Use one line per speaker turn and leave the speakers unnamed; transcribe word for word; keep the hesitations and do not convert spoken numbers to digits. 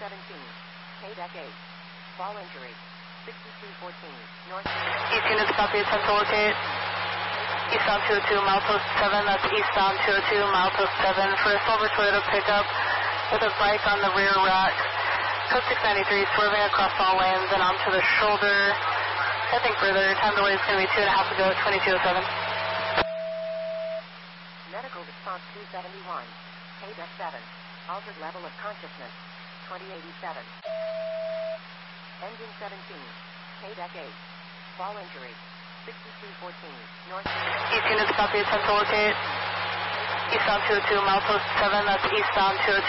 seventeen, K-Deck eight, fall injury, sixty-two fourteen, north.
East units copy, attempt to locate. Eastbound two oh two, milepost seven, that's eastbound two oh two, milepost seven, for a silver Toyota pickup with a bike on the rear rack. Code six ninety-three, swerving across all lanes and onto the shoulder. I think further, time delay is going to be two and a half ago, twenty-two oh seven.
Medical response two seventy-one, K-Deck seven, altered level of consciousness, twenty eighty-seven. Engine seventeen, K-Deck eight, fall injury, sixty-two fourteen, north.
East units copy, attempt to locate. Eastbound two oh two, milepost seven, that's eastbound two oh two.